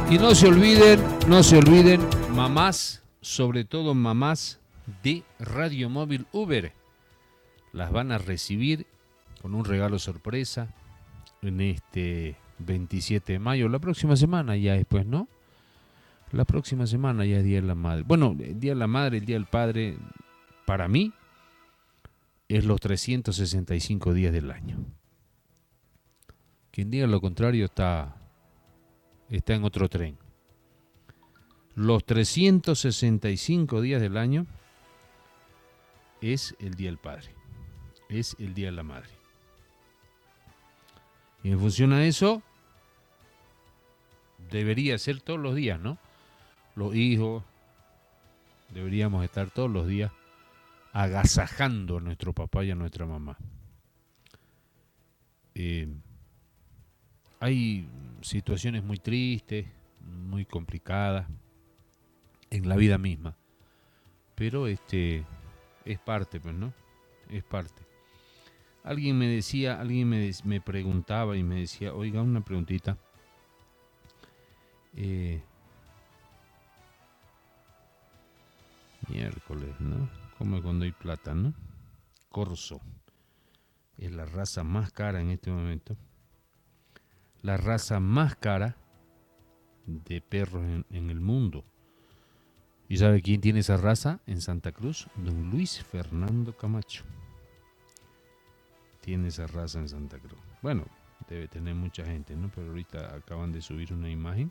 Y no se olviden, mamás, sobre todo mamás de Radio Móvil Uber, las van a recibir con un regalo sorpresa en este 27 de mayo, la próxima semana ya después, ¿no? La próxima semana ya es Día de la Madre. Bueno, el Día de la Madre, el Día del Padre, para mí, es los 365 días del año. Quien diga lo contrario está en otro tren. Los 365 días del año es el Día del Padre, es el Día de la Madre. Y en función a eso, debería ser todos los días, ¿no? Los hijos deberíamos estar todos los días agasajando a nuestro papá y a nuestra mamá. Hay situaciones muy tristes, muy complicadas en la vida misma, pero es parte, pues, ¿no? Es parte. Alguien me decía, me preguntaba y me decía, oiga, una preguntita. Miércoles, ¿no? Como cuando hay plata, ¿no? Corso es la raza más cara en este momento. La raza más cara de perros en el mundo. ¿Y sabe quién tiene esa raza en Santa Cruz? Don Luis Fernando Camacho. Tiene esa raza en Santa Cruz. Bueno, debe tener mucha gente, ¿no? Pero ahorita acaban de subir una imagen.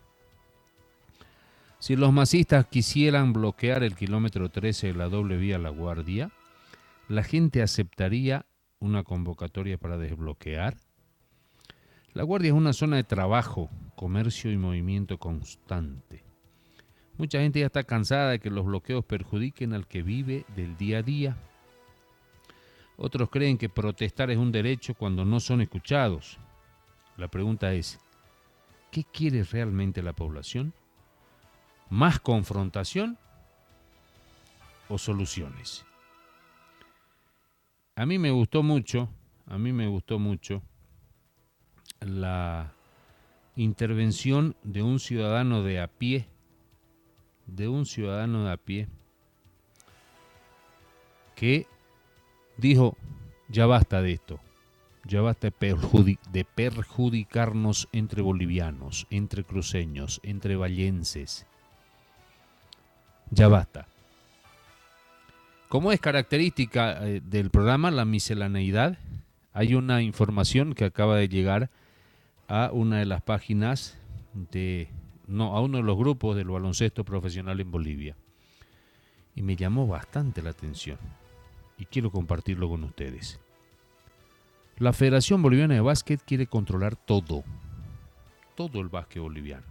Si los masistas quisieran bloquear el kilómetro 13 de la doble vía La Guardia, ¿la gente aceptaría una convocatoria para desbloquear? La Guardia es una zona de trabajo, comercio y movimiento constante. Mucha gente ya está cansada de que los bloqueos perjudiquen al que vive del día a día. Otros creen que protestar es un derecho cuando no son escuchados. La pregunta es, ¿qué quiere realmente la población? ¿Más confrontación o soluciones? A mí me gustó mucho la intervención de un ciudadano de a pie, que dijo, ya basta de esto, ya basta de perjudicarnos entre bolivianos, entre cruceños, entre vallenses, ya basta. Como es característica del programa La Miscellaneidad, hay una información que acaba de llegar a una de las páginas a uno de los grupos del baloncesto profesional en Bolivia. Y me llamó bastante la atención y quiero compartirlo con ustedes. La Federación Boliviana de Básquet quiere controlar todo el básquet boliviano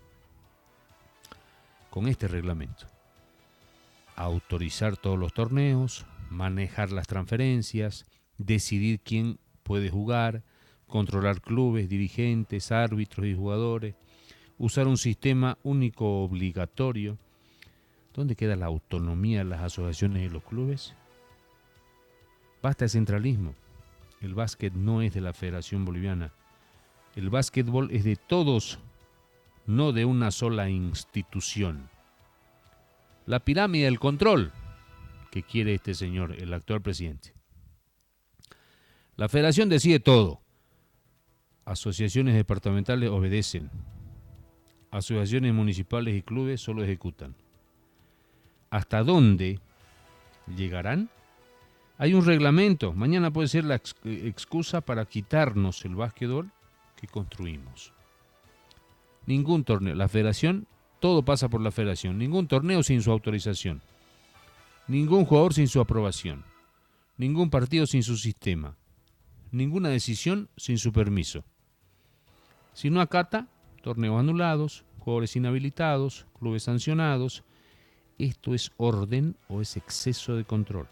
con este reglamento. Autorizar todos los torneos, manejar las transferencias, decidir quién puede jugar, controlar clubes, dirigentes, árbitros y jugadores, usar un sistema único obligatorio. ¿Dónde queda la autonomía de las asociaciones y los clubes? Basta de centralismo. El básquet no es de la Federación Boliviana. El básquetbol es de todos, no de una sola institución. La pirámide del control que quiere este señor, el actual presidente. La federación decide todo. Asociaciones departamentales obedecen. Asociaciones municipales y clubes solo ejecutan. ¿Hasta dónde llegarán? Hay un reglamento. Mañana puede ser la excusa para quitarnos el básquetbol que construimos. Ningún torneo. La federación, todo pasa por la federación. Ningún torneo sin su autorización. Ningún jugador sin su aprobación. Ningún partido sin su sistema. Ninguna decisión sin su permiso. Si no acata, torneos anulados, jugadores inhabilitados, clubes sancionados. ¿Esto es orden o es exceso de control?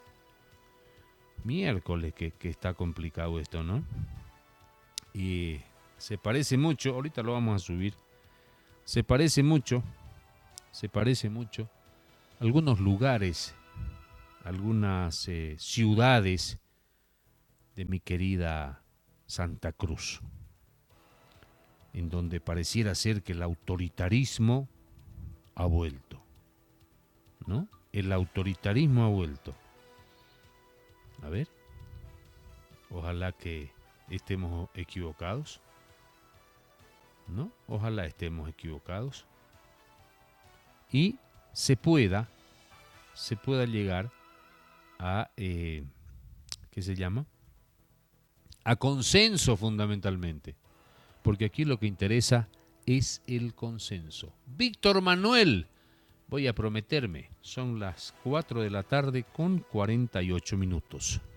Miércoles que está complicado esto, ¿no? Y se parece mucho, ahorita lo vamos a subir, se parece mucho algunos lugares, algunas ciudades de mi querida Santa Cruz. en donde pareciera ser que el autoritarismo ha vuelto, ¿no? El autoritarismo ha vuelto. A ver, ojalá que estemos equivocados, ¿no? Ojalá estemos equivocados y se pueda llegar a, ¿qué se llama? A consenso fundamentalmente, porque aquí lo que interesa es el consenso. Víctor Manuel, voy a prometerme, son las 4 de la tarde con 48 minutos.